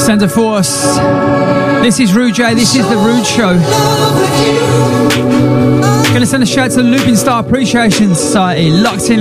Santa Force. This is Rude J. This is the Rude Show. Gonna send a shout to the Looping Star Appreciation Society. Locked in.